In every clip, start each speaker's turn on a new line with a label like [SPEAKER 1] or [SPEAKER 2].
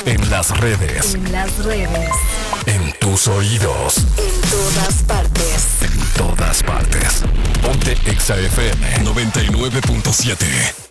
[SPEAKER 1] En las redes.
[SPEAKER 2] En las redes.
[SPEAKER 1] En tus oídos.
[SPEAKER 2] En todas partes.
[SPEAKER 1] En todas partes. Ponte Exa FM 99.7.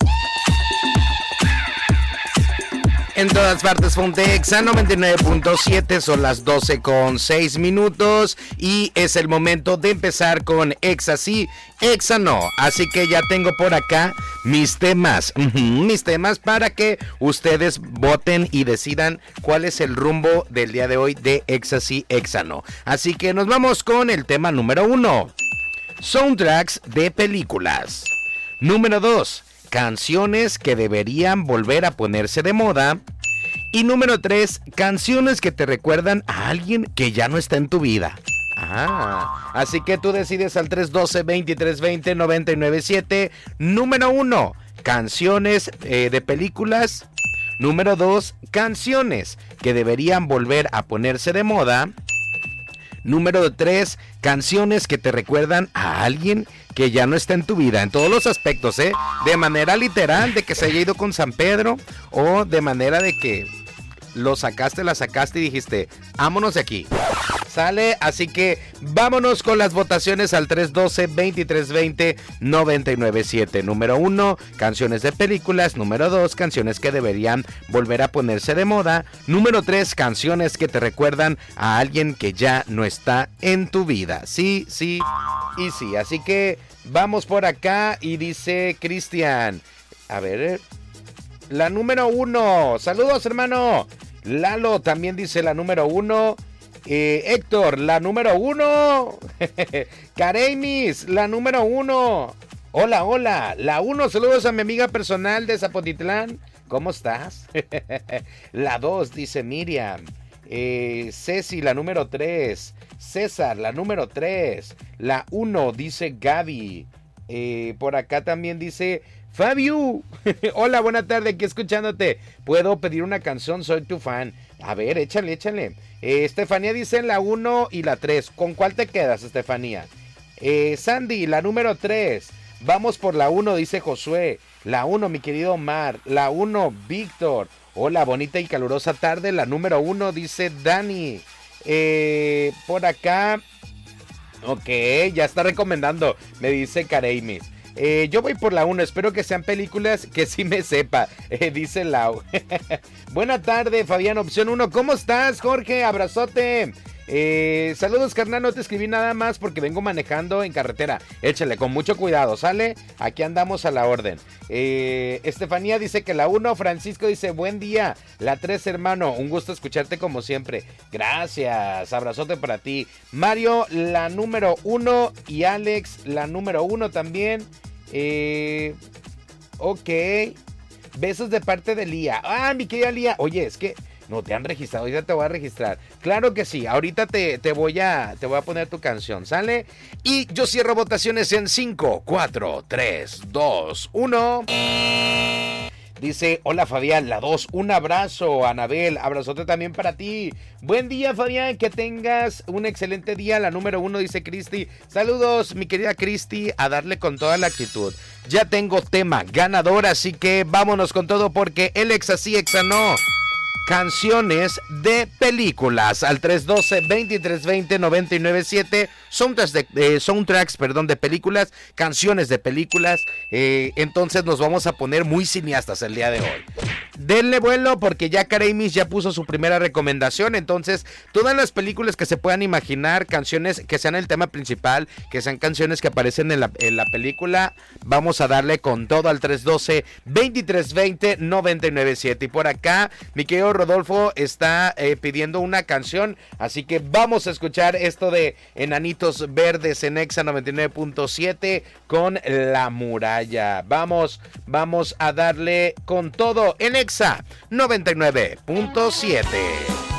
[SPEAKER 3] En todas partes, ponte Exa 99.7, son las 12:06 y es el momento de empezar con Exa sí, Exa no. Así que ya tengo por acá mis temas para que ustedes voten y decidan cuál es el rumbo del día de hoy de Exa sí, Exa no. Así que nos vamos con el tema número 1, soundtracks de películas. Número 2, canciones que deberían volver a ponerse de moda. Y número 3, canciones que te recuerdan a alguien que ya no está en tu vida. Así que tú decides al 312-2320-997. Número 1, canciones de películas. Número 2, canciones que deberían volver a ponerse de moda. Número 3, canciones que te recuerdan a alguien que ya no está en tu vida, en todos los aspectos, de manera literal, de que se haya ido con San Pedro, o de manera de que la sacaste y dijiste, vámonos de aquí. Sale, así que vámonos con las votaciones al 312-2320-997. Número 1, canciones de películas. Número 2, canciones que deberían volver a ponerse de moda. Número 3, canciones que te recuerdan a alguien que ya no está en tu vida. Sí, sí y sí. Así que vamos por acá y dice Cristian. A ver, la número 1. Saludos, hermano. Lalo también dice la número 1. Héctor, la número 1. Kareimis, la número 1. Hola, la 1. Saludos a mi amiga personal de Zapotitlán. ¿Cómo estás? La 2, dice Miriam. Ceci, la número 3. César, la número 3. La 1, dice Gaby. Por acá también dice Fabio. Hola, buena tarde, aquí escuchándote. ¿Puedo pedir una canción? Soy tu fan. A ver, échale. Estefanía dice la 1 y la 3. ¿Con cuál te quedas, Estefanía? Sandy, la número 3. Vamos por la 1, dice Josué. La 1, mi querido Omar. La 1, Víctor. Hola, bonita y calurosa tarde. La número 1, dice Dani. Por acá. Ok, ya está recomendando. Me dice Kareimis. Yo voy por la 1, espero que sean películas que sí me sepa, dice Lau. Buena tarde, Fabián, opción 1. ¿Cómo estás, Jorge? Abrazote. Saludos, carnal, no te escribí nada más porque vengo manejando en carretera. Échale, con mucho cuidado, ¿sale? Aquí andamos a la orden. Estefanía dice que la 1, Francisco dice buen día. La 3, hermano, un gusto escucharte como siempre. Gracias, abrazote para ti. Mario, la número 1 y Alex, la número 1 también. Ok. Besos de parte de Lía. Mi querida Lía. Oye, es que no te han registrado, ya te voy a registrar. Claro que sí, ahorita te voy a poner tu canción, ¿sale? Y yo cierro votaciones en 5, 4, 3, 2, 1. Dice, hola Fabián, la 2, un abrazo, Anabel, abrazote también para ti. Buen día, Fabián, que tengas un excelente día. La número 1, dice Cristi. Saludos, mi querida Cristi, a darle con toda la actitud. Ya tengo tema ganador, así que vámonos con todo porque el Exa sí, Exa no. Canciones de películas al 312-2320-997. Soundtracks de películas, canciones de películas. Entonces nos vamos a poner muy cineastas el día de hoy. Denle vuelo porque ya Kareimis ya puso su primera recomendación. Entonces todas las películas que se puedan imaginar, canciones que sean el tema principal, que sean canciones que aparecen en la película, vamos a darle con todo al 312-2320-997. Y por acá mi querido Rodolfo está pidiendo una canción, así que vamos a escuchar esto de Enanitos Verdes en Exa 99.7 con La Muralla. Vamos a darle con todo en Exa 99.7.